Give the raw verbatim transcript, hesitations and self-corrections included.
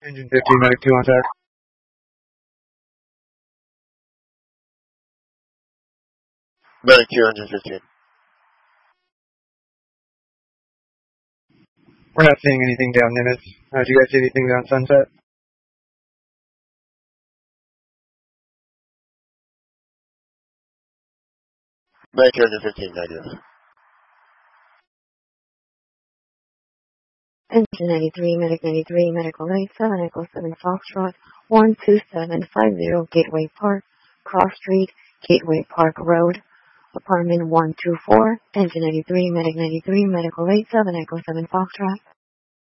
Engine fifteen, Medic two on track. Medic two, Engine fifteen. We're not seeing anything down Nimitz. Uh, do you guys see anything down Sunset? Medic two, Engine fifteen, negative. Engine ninety-three, Medic ninety-three, Medical eight seven, Echo seven Foxtrot, one two seven five zero Gateway Park, Cross Street, Gateway Park Road, Apartment one two four, Engine ninety-three, Medic ninety-three, Medical eight seven, Echo seven Foxtrot.